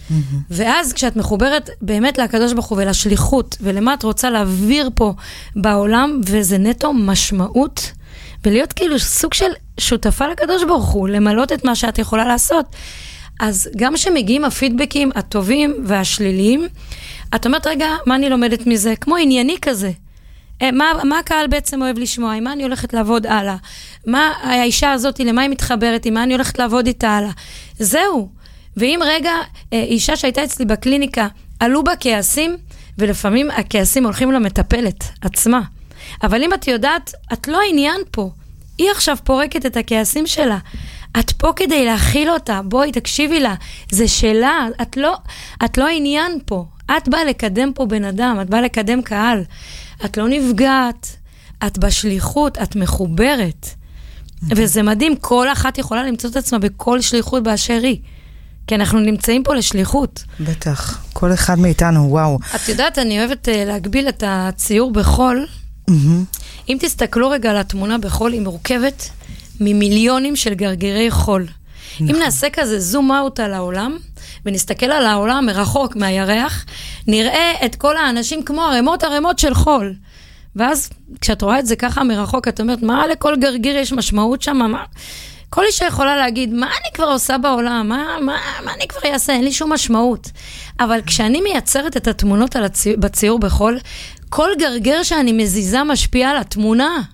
ואז כשאת מחוברת באמת לקדוש ברוך הוא ולשליחות, ולמה את רוצה להעביר פה בעולם, וזה נטו משמעות, ולהיות כאילו סוג של שותפה לקדוש ברוך הוא, למלות את מה שאת יכולה לעשות. אז גם שמגיעים הפידבקים הטובים והשליליים, את אומרת, רגע, מה אני לומדת מזה? כמו ענייני כזה. מה, מה הקהל בעצם אוהב לשמוע? עם מה אני הולכת לעבוד הלאה? מה האישה הזאת, למה היא מתחברת? עם מה אני הולכת לעבוד איתה הלאה? זהו. ואם רגע, אישה שהייתה אצלי בקליניקה, עלו בה כעסים, ולפעמים הכעסים הולכים למטפלת עצמה. אבל אם את יודעת, את לא העניין פה. היא עכשיו פורקת את הכעסים שלה. את פה כדי להכיל אותה. בואי, תקשיבי לה. זה שלה. את לא, את לא העניין פה. את באה לקדם פה בן אדם. את באה לקדם קהל. את לא נפגעת. את בשליחות. את מחוברת. וזה מדהים. כל אחת יכולה למצוא את עצמה בכל שליחות באשר היא. כי אנחנו נמצאים פה לשליחות. בטח, כל אחד מאיתנו, וואו. את יודעת, אני אוהבת uh, להגביל את הציור בחול. Mm-hmm. אם תסתכלו רגע על התמונה בחול, היא מורכבת ממיליונים של גרגירי חול. נכון. אם נעשה כזה זום אאוט על העולם, ונסתכל על העולם מרחוק מהירח, נראה את כל האנשים כמו הרמות הרמות של חול. ואז כשאת רואה את זה ככה מרחוק, את אומרת, מה לכל גרגיר יש משמעות שם? מה... כל אישה יכולה להגיד, מה אני כבר עושה בעולם? מה, מה, מה אני כבר אעשה? אין לי שום משמעות. אבל כשאני מייצרת את התמונות על הציור, בציור בחול, כל גרגר שאני מזיזה משפיע על התמונה.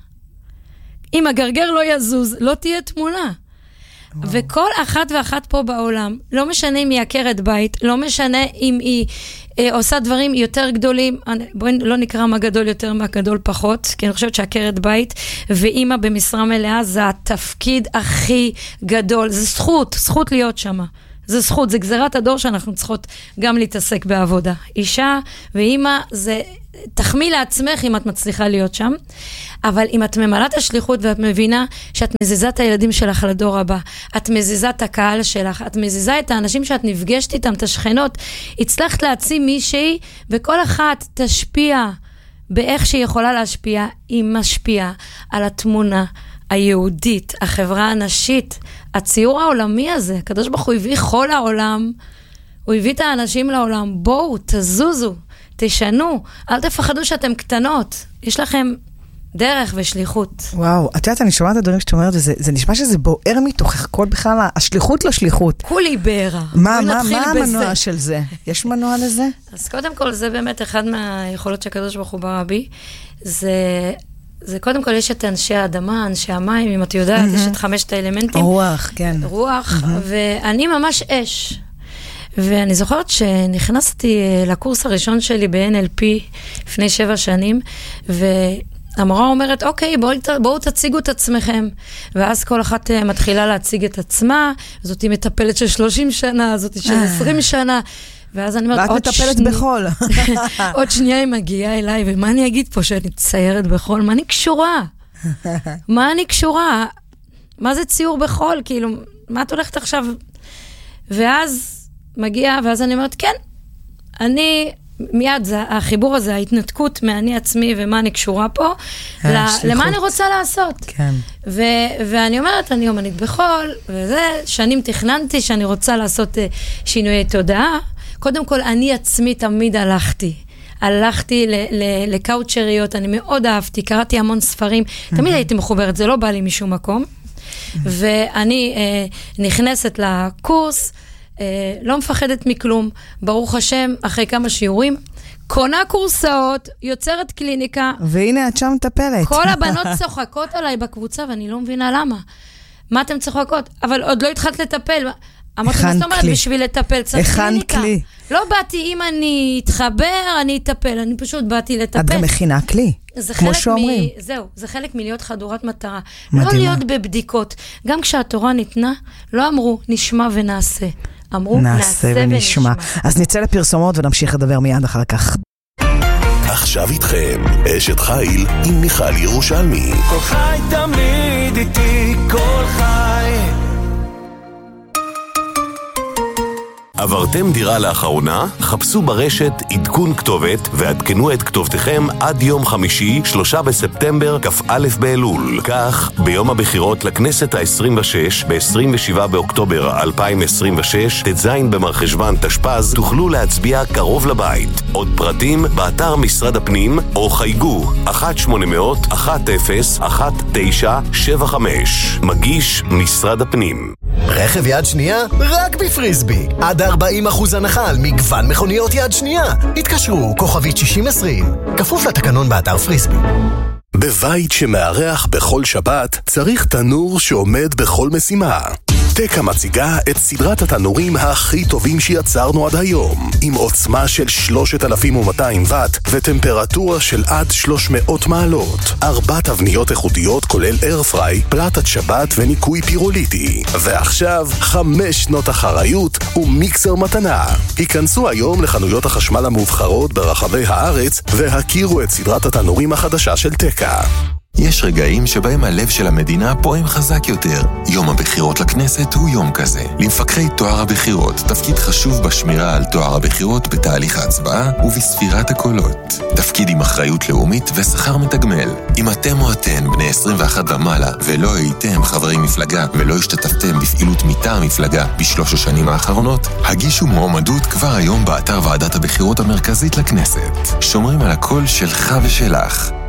אם הגרגר לא יזוז, לא תהיה תמונה. וואו. וכל אחת ואחת פה בעולם, לא משנה אם היא עקרת בית, לא משנה אם היא עושה דברים יותר גדולים, בואי לא נקרא מה גדול יותר, מה גדול פחות, כי אני חושבת שעקרת בית ואימא במשרה מלאה זה התפקיד הכי גדול, זה זכות, זכות להיות שמה. זה זכות, זה גזירת הדור שאנחנו צריכות גם להתעסק בעבודה. אישה ואימא, זה תחמיא לעצמך אם את מצליחה להיות שם, אבל אם את ממלאת השליחות ואת מבינה שאת מזיזה את הילדים שלך לדור הבא, את מזיזה את הקהל שלך, את מזיזה את האנשים שאת נפגשת איתם, את השכנות, הצלחת להציע מישהי, וכל אחת תשפיע באיך שהיא יכולה להשפיע, היא משפיעה על התמונה היהודית, החברה הנשית, הציור העולמי הזה, הקדוש ברוך הוא הביא כל העולם, הוא הביא את האנשים לעולם, בואו, תזוזו, תשנו, אל תפחדו שאתם קטנות, יש לכם דרך ושליחות. וואו, את יודעת, אני שומעת את הדברים שאתה אומרת, זה, זה נשמע שזה בוער מתוכך, כל בכלל, השליחות לשליחות. כולי בערה. מה, מה, מה המנוע של זה? יש מנוע לזה? אז קודם כל, זה באמת אחד מהיכולות שהקדוש ברוך הוא ברא בי, זה... זה קודם כל יש את אנשי האדמה, אנשי המים, אם את יודעת, יש את חמשת האלמנטים. רוח, כן. רוח, ואני ממש אש. ואני זוכרת שנכנסתי לקורס הראשון שלי ב-אן אל פי לפני שבע שנים, והמורה אומרת, אוקיי, בואו, בואו תציגו את עצמכם. ואז כל אחת מתחילה להציג את עצמה, זאתי מטפלת של שלושים שנה, זאתי של עשרים שנה, ואז אני אומרת, ואת מטפלת בחול. עוד שנייה היא מגיעה אליי, ומה אני אגיד פה שאני ציירת בחול? מה אני קשורה? מה אני קשורה? מה זה ציור בחול? כאילו, מה את הולכת עכשיו? ואז מגיעה, ואז אני אומרת, כן, אני, מיד זה, החיבור הזה, ההתנתקות מאני עצמי ומה אני קשורה פה, למה אני רוצה לעשות. כן. ואני אומרת, אני אומנית בחול, וזה, שנים תכננתי שאני רוצה לעשות שינויי תודעה, קודם כל, אני עצמי תמיד הלכתי. הלכתי לקאוצ'ריות, אני מאוד אהבתי, קראתי המון ספרים, תמיד הייתי מחוברת, זה לא בא לי משום מקום. ואני נכנסת לקורס, לא מפחדת מכלום, ברוך השם, אחרי כמה שיעורים, קונה קורסאות, יוצרת קליניקה. והנה את שם מטפלת. כל הבנות צוחקות עליי בקבוצה, ואני לא מבינה למה. מה אתם צוחקות? אבל עוד לא התחלת לטפל. אמרתי, מה זאת אומרת, בשביל לטפל, צריך קליניקה. לא באתי, אם אני אתחבר, אני אטפל, אני פשוט באתי לטפל. את גם מכינה כלי, כמו שאומרים. זהו, זה חלק מלהיות חדורת מטרה. לא להיות בבדיקות. גם כשהתורה ניתנה, לא אמרו, נשמע ונעשה. אמרו, נעשה ונשמע. אז נצא לפרסומות ונמשיך לדבר מיד אחר כך. עכשיו איתכם, אשת חיל עם מיכל ירושלמי. כל חי תמיד איתי, כל חי. עברתם דירה לאחרונה? חפשו ברשת עדכון כתובת ועדכנו את כתובתכם עד יום חמישי, שלושה בספטמבר, כ"א באלול. כך, ביום הבחירות לכנסת ה-עשרים ושש, ב-עשרים ושבעה באוקטובר אלפיים עשרים ושש, ט"ז במרחשוון תשפ"ז, תוכלו להצביע קרוב לבית. עוד פרטים באתר משרד הפנים, או חייגו אחת שמונה אפס אפס אחת אפס אחת תשע שבע חמש. מגיש משרד הפנים. רכב יד שנייה? רק בפריסבי. עד ארבעים אחוז הנחה על מגוון מכוניות יד שנייה. התקשרו, כוכבית שישים עשרים. כפוף לתקנון באתר פריסבי. בבית שמארח בכל שבת צריך תנור שעומד בכל משימה. טקה מציגה את סדרת התנורים הכי טובים שיצרנו עד היום, עם עוצמה של שלושת אלפים ומאתיים וואט וטמפרטורה של עד שלוש מאות מעלות. ארבע תבניות איכותיות כולל איירפריי, פלטת שבת וניקוי פירוליטי. ועכשיו חמש שנות אחריות ומיקסר מתנה. היכנסו היום לחנויות החשמל המובחרות ברחבי הארץ והכירו את סדרת התנורים החדשה של טקה. יש רגעים שבהם הלב של המדינה פועם חזק יותר. יום הבחירות לכנסת הוא יום כזה. למפקחי תואר הבחירות, תפקיד חשוב בשמירה על תואר הבחירות בתהליך ההצבעה ובספירת הקולות. תפקיד עם אחריות לאומית ושכר מתגמל. אם אתם או אתן בני עשרים ואחת ומעלה ולא הייתם חברי מפלגה ולא השתתפתם בפעילות מטעם מפלגה בשלוש השנים האחרונות, הגישו מועמדות כבר היום באתר ועדת הבחירות המרכזית לכנסת. שומרים על הקול שלך ושלך.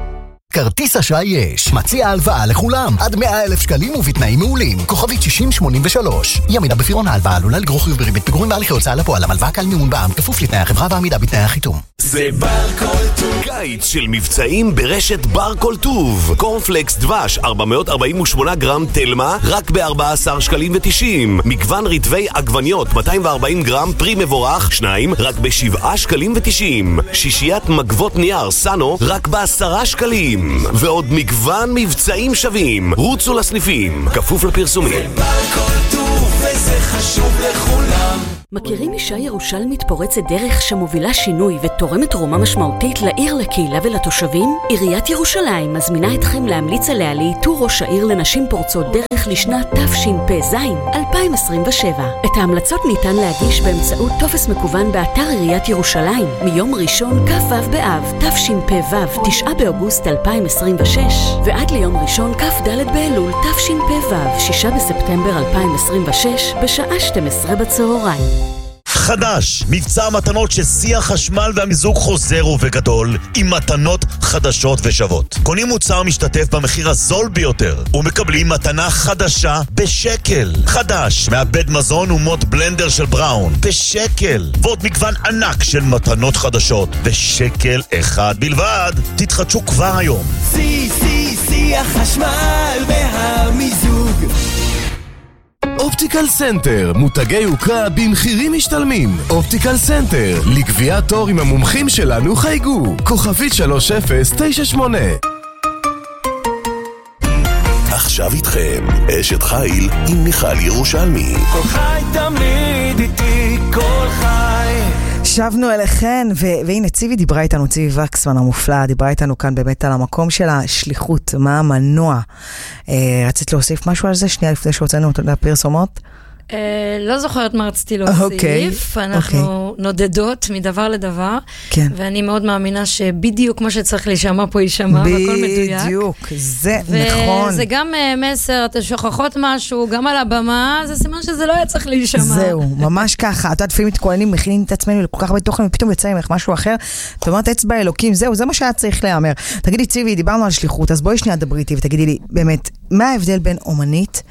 כרטיס אשראי יש. מציע הלוואה לכולם. עד מאה אלף שקלים ובתנאים מעולים. כוכבית שישים שמונים ושלוש. אי עמידה בפירעון ההלוואה עלולה לגרור חיוב בריבית פיגורים בהליכי הוצאה לפועל. המלוואה קל מימון בע"מ כפוף לתנאי החברה ועמידה בתנאי החיתום. זה בר כל טוב. קיץ של מבצעים ברשת בר כל טוב. קורנפלקס דבש ארבע מאות ארבעים ושמונה גרם תלמה רק ב-ארבעה עשר שקלים ותשעים. מגוון רטבי עגבניות מאתיים וארבעים גרם פרי מבורך שניים רק ב-שבעה שקלים ותשעים. שישיית מגבות נייר סאנו רק ב-עשרה שקלים. ועוד מגוון מבצעים שווים. רוצו לסניפים, כפוף לפרסומים. זה בר כל טוב וזה חשוב לכולם. מכירים אישה ירושלמית פורצת דרך שמובילה שינוי ותורמת תרומה משמעותית לעיר, לקהילה ולתושבים? עיריית ירושלים מזמינה אתכם להמליץ עליה לאיתור ראש העיר לנשים פורצות דרך לשנת תשפ"ז אלפיים עשרים ושבע. את ההמלצות ניתן להגיש באמצעות טופס מקוון באתר עיריית ירושלים מיום ראשון כ"ו באב תשפ"ו תשעה באוגוסט אלפיים עשרים ושש ועד ליום ראשון כ"ד באלול תשפ"ו שישה בספטמבר אלפיים עשרים ושש בשעה שתים עשרה בצהריים. חדש, מבצע מתנות ששיא החשמל והמיזוג חוזר ובגדול עם מתנות חדשות ושוות. קונים מוצר משתתף במחיר הזול ביותר ומקבלים מתנה חדשה בשקל. חדש, מעבד מזון ומוט בלנדר של בראון בשקל. ועוד מגוון ענק של מתנות חדשות בשקל אחד בלבד. תתחדשו כבר היום. שיא, שיא, שיא החשמל והמיזוג. אופטיקל סנטר, מותגי יוקרה במחירים משתלמים. אופטיקל סנטר, לקביעת תור עם המומחים שלנו חייגו. כוכבית שלוש אפס תשע שמונה. עכשיו איתכם, אשת חיל עם מיכל ירושלמי. כל חי תמיד איתי, כל חי. שבנו אליכן, ו- והנה ציבי דיברה איתנו, ציבי וקסמן המופלא, דיברה איתנו כאן באמת על המקום של השליחות, מה המנוע. אה, רצית להוסיף משהו על זה? שנייה לפני שהוצאנו לפרסומות? אה, לא זוכרת מה רציתי להוסיף, okay, אנחנו okay. נודדות מדבר לדבר, כן. ואני מאוד מאמינה שבדיוק כמו שצריך להישמע פה יישמע, והכל מדויק. בדיוק, זה ו- נכון. זה גם uh, מסר, אתם שוכחות משהו, גם על הבמה, זה סימן שזה לא היה צריך להישמע. זהו, ממש ככה, אתה יודעת, לפעמים מתכוננים, מכינים את עצמנו לכל כך בתוכן, ופתאום יצא ממך משהו אחר, זאת אומרת, אצבע אלוקים, זהו, זה מה שהיה צריך להיאמר. תגידי, ציבי, דיברנו על שליחות, אז בואי שנייה דברי איתי, ותגידי לי, באמת, מה ההבדל בין אומנית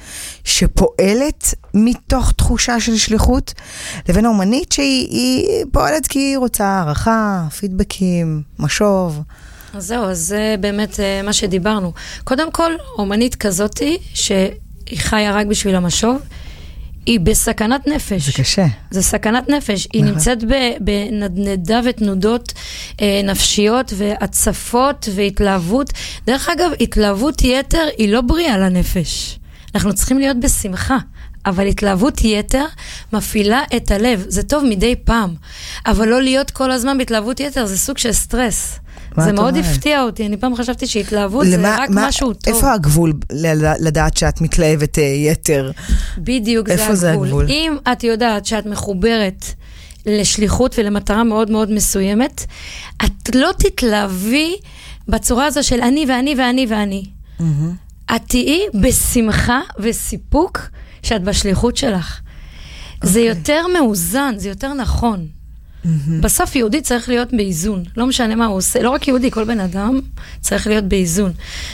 שפועלת מתוך תחושה של שליחות, לבין האומנית שהיא פועלת כי היא רוצה הערכה, פידבקים, משוב? אז זהו, אז זה באמת מה שדיברנו. קודם כל, אומנית כזאתי, שהיא חיה רק בשביל המשוב, היא בסכנת נפש. זה קשה. זה סכנת נפש. היא נמצאת בנדנדה ותנודות נפשיות והצפות והתלהבות. דרך אגב, התלהבות יתר היא לא בריאה לנפש. אנחנו צריכים להיות בשמחה. אבל התלהבות יתר מפעילה את הלב. זה טוב מדי פעם. אבל לא להיות כל הזמן בהתלהבות יתר, זה סוג של סטרס. זה מאוד הפתיע אותי. אני פעם חשבתי שהתלהבות זה רק משהו טוב. איפה הגבול לדעת שאת מתלהבת יתר? בדיוק, זה הגבול. אם את יודעת שאת מחוברת לשליחות ולמטרה מאוד מאוד מסוימת, את לא תתלהבי בצורה הזו של אני ואני ואני ואני. את תהיי בשמחה וסיפוק שאת בשליחות שלך. זה יותר מאוזן, זה יותר נכון. בסוף יהודי צריך להיות באיזון, לא משנה מה הוא עושה, לא רק יהודי, כל בן אדם צריך להיות באיזון.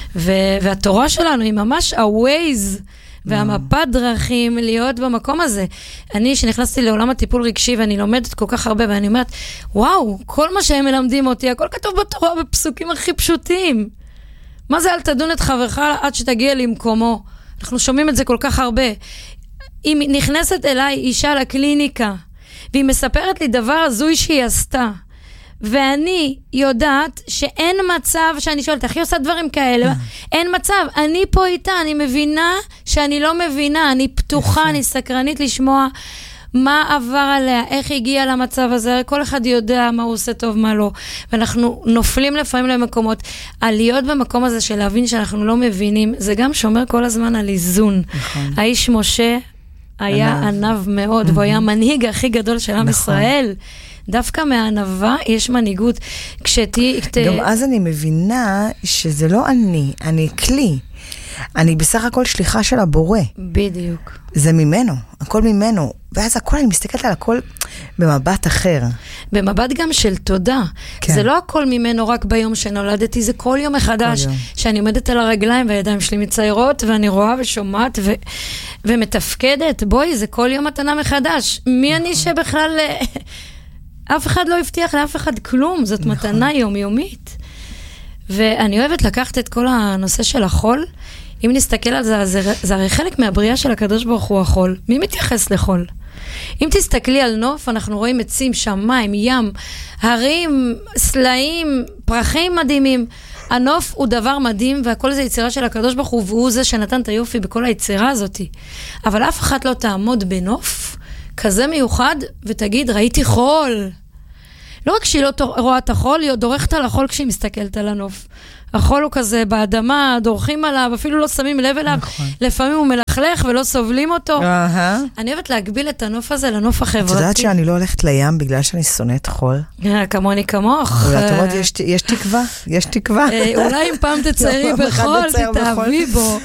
והתורה שלנו היא ממש הווייז והמפת דרכים להיות במקום הזה. אני שנכנסתי לעולם הטיפול רגשי ואני לומדת כל כך הרבה, ואני אומרת, וואו, כל מה שהם מלמדים אותי, הכל כתוב בתורה בפסוקים הכי פשוטים. מה זה אל תדון את חברך עד שתגיע למקומו? אנחנו שומעים את זה כל כך הרבה. אם נכנסת אליי אישה לקליניקה, והיא מספרת לי דבר הזוי שהיא עשתה, ואני יודעת שאין מצב שאני שואלת, איך היא עושה דברים כאלה? אין מצב, אני פה איתה, אני מבינה שאני לא מבינה, אני פתוחה, אני סקרנית לשמוע מה עבר עליה, איך הגיע למצב הזה, כל אחד יודע מה הוא עושה טוב, מה לא, ואנחנו נופלים לפעמים למקומות, על להיות במקום הזה של להבין שאנחנו לא מבינים, זה גם שומר כל הזמן על איזון. האיש משה היה ענב מאוד, והוא היה המנהיג הכי גדול של עם ישראל. דווקא מהענבה יש מנהיגות. כשתי... גם אז אני מבינה שזה לא אני, אני כלי. אני בסך הכל שליחה של הבורא. בדיוק. זה ממנו, הכל ממנו. ואז הכל, אני מסתכלת על הכל, במבט אחר. במבט גם של תודה. כן. זה לא הכל ממנו רק ביום שנולדתי, זה כל יום מחדש, כל יום. שאני עומדת על הרגליים והידיים שלי מציירות, ואני רואה ושומעת ו... ומתפקדת. בואי, זה כל יום מתנה מחדש. מי אני שבכלל... אף אחד לא הבטיח לאף אחד כלום, זאת מתנה יומיומית. ואני אוהבת לקחת את כל הנושא של החול, אם נסתכל על זה, זה, זה הרי חלק מהבריאה של הקדוש ברוך הוא החול. מי מתייחס לחול? אם תסתכלי על נוף, אנחנו רואים עצים, שמיים, ים, הרים, סלעים, פרחים מדהימים. הנוף הוא דבר מדהים, והכל זה יצירה של הקדוש ברוך הוא, והוא זה שנתן את היופי בכל היצירה הזאת. אבל אף אחת לא תעמוד בנוף כזה מיוחד, ותגיד, ראיתי חול. לא רק שהיא לא רואה את החול, היא דורכת על החול כשהיא מסתכלת על הנוף. החול הוא כזה באדמה, דורכים עליו, אפילו לא שמים לב אליו. נכון. לפעמים הוא מלכלך ולא סובלים אותו. Uh-huh. אני אוהבת להגביל את הנוף הזה לנוף החברתי. את יודעת שאני לא הולכת לים בגלל שאני שונאת חול? כמוני כמוך. אולי את אומרת, יש, יש תקווה, יש תקווה. אולי אם פעם תציירי בחול, תתאהבי בו.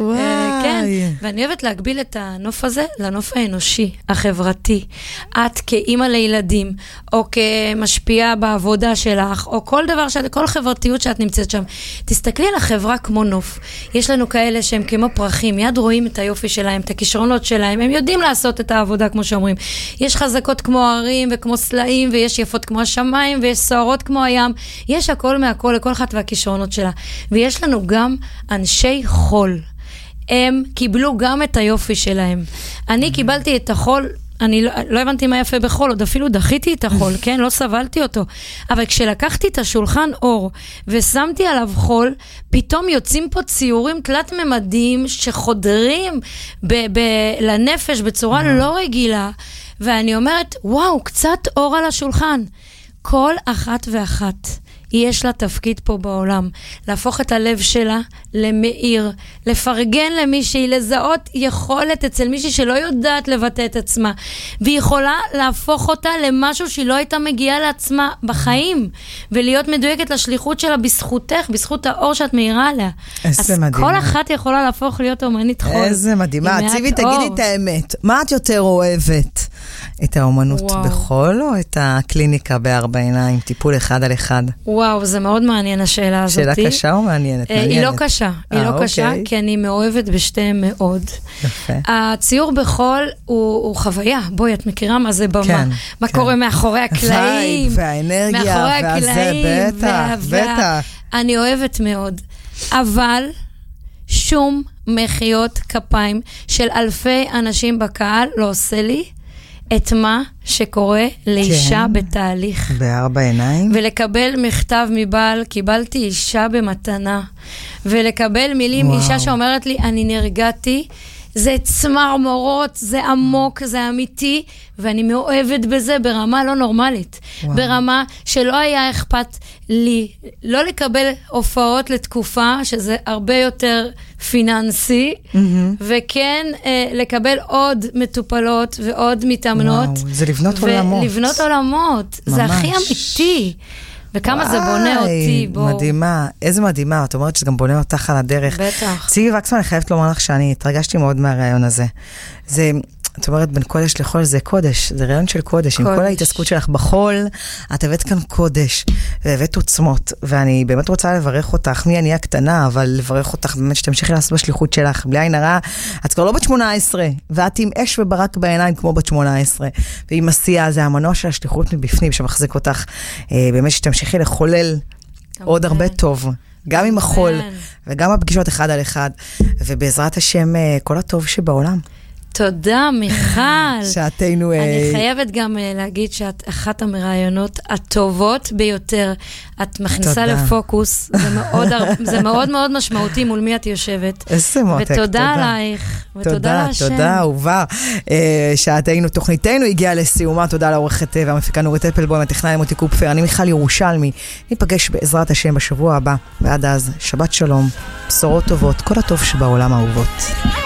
כן, ואני אוהבת להגביל את הנוף הזה לנוף האנושי, החברתי. את כאימא לילדים, או כמשפיעה בעבודה שלך, או כל דבר, כל חברתיות שאת נמצאת שם. תסתכלי על החברה כמו נוף. יש לנו כאלה שהם כמו פרחים, מיד רואים את היופי שלהם, את הכישרונות שלהם, הם יודעים לעשות את העבודה כמו שאומרים. יש חזקות כמו הרים וכמו סלעים, ויש יפות כמו השמיים, ויש סוערות כמו הים. יש הכל מהכל, לכל אחת והכישרונות שלה. ויש לנו גם אנשי חול. הם קיבלו גם את היופי שלהם. אני קיבלתי את החול, אני לא, לא הבנתי מה יפה בחול, עוד אפילו דחיתי את החול, כן? לא סבלתי אותו. אבל כשלקחתי את השולחן אור ושמתי עליו חול, פתאום יוצאים פה ציורים תלת ממדים שחודרים ב- ב- לנפש בצורה לא רגילה, ואני אומרת, וואו, קצת אור על השולחן. כל אחת ואחת. יש לה תפקיד פה בעולם, להפוך את הלב שלה למאיר, לפרגן למישהי, לזהות יכולת אצל מישהי שלא יודעת לבטא את עצמה, והיא יכולה להפוך אותה למשהו שהיא לא הייתה מגיעה לעצמה בחיים, ולהיות מדויקת לשליחות שלה בזכותך, בזכות האור שאת מאירה עליה. איזה מדהימה. אז כל אחת יכולה להפוך להיות אומנית חול. איזה מדהימה. ציבי, תגידי את האמת. מה את יותר אוהבת? את האומנות וואו. בחול או את הקליניקה בארבע עיניים, טיפול אחד על אחד? וואו, זה מאוד מעניין השאלה הזאת. שאלה קשה או מעניינת? אה, היא לא קשה, היא לא אוקיי. קשה, כי אני מאוהבת בשתיהם מאוד. יפה. הציור בחול הוא, הוא חוויה, בואי, את מכירה מה זה במה? כן, מה כן. קורה מאחורי הקלעים? והאנרגיה, והזה, בטח, בטח. אני אוהבת מאוד, אבל שום מחיאות כפיים של אלפי אנשים בקהל לא עושה לי את מה שקורה לאישה כן, בתהליך. בארבע עיניים. ולקבל מכתב מבעל, קיבלתי אישה במתנה, ולקבל מילים, וואו. אישה שאומרת לי, אני נרגעתי, זה צמרמורות, זה עמוק, זה אמיתי, ואני מאוהבת בזה ברמה לא נורמלית. וואו. ברמה שלא היה אכפת לי, לא לקבל הופעות לתקופה, שזה הרבה יותר פיננסי, mm-hmm. וכן אה, לקבל עוד מטופלות ועוד מתאמנות. וואו, זה לבנות עולמות. ולבנות עולמות, ממש. זה הכי אמיתי. וכמה וואי, זה בונה אותי, בואו. מדהימה, איזה מדהימה, את אומרת שזה גם בונה אותך על הדרך. בטח. ציבי וקסמן, אני חייבת לומר לך שאני התרגשתי מאוד מהרעיון הזה. זה, את אומרת, בין קודש לחול זה קודש, זה רעיון של קודש. קודש. עם כל ההתעסקות שלך בחול, את הבאת כאן קודש, והבאת עוצמות, ואני באמת רוצה לברך אותך, מי אני הקטנה, אבל לברך אותך באמת שתמשיכי לעשות בשליחות שלך, בלי עין הרע, את כבר לא בת שמונה עשרה, ואת עם אש וברק בעיניים כמו בת שמונה עשרה, ועם עשייה, זה המנוע של השליחות מבפנים, שמחזיק אותך, באמת שתמשיכי לחולל עוד הרבה טוב. גם עם החול, וגם הפגישות אחד על אחד, ובעזרת השם, כל הטוב שבעולם. תודה, מיכל. שעתנו... אני חייבת גם להגיד שאת אחת המראיונות הטובות ביותר. את מכניסה לפוקוס, זה מאוד מאוד משמעותי מול מי את יושבת. איזה מותק, תודה. ותודה עלייך, ותודה להשם. תודה, אהובה. שעתנו, תוכניתנו הגיעה לסיומה, תודה לעורכת והמפיקה נורית אפלבוים, הטכנאי מוטי קופפר, אני מיכל ירושלמי. ניפגש בעזרת השם בשבוע הבא, ועד אז, שבת שלום, בשורות טובות, כל הטוב שבעולם האהובות.